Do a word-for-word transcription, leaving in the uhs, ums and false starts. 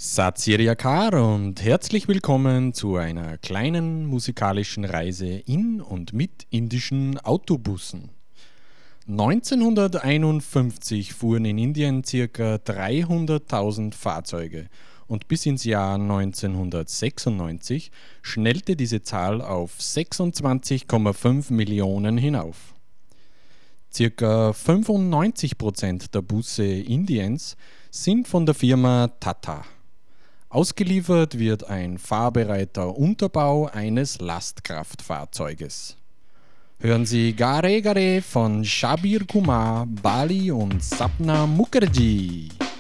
Sat Sri Akar und herzlich willkommen zu einer kleinen musikalischen Reise in und mit indischen Autobussen. neunzehnhunderteinundfünfzig fuhren in Indien ca. dreihunderttausend Fahrzeuge und bis ins Jahr neunzehnhundertsechsundneunzig schnellte diese Zahl auf sechsundzwanzig Komma fünf Millionen hinauf. Circa fünfundneunzig Prozent der Busse Indiens sind von der Firma Tata. Ausgeliefert wird ein fahrbereiter Unterbau eines Lastkraftfahrzeuges. Hören Sie Gare Gare von Shabir Kumar, Bali und Sapna Mukherjee.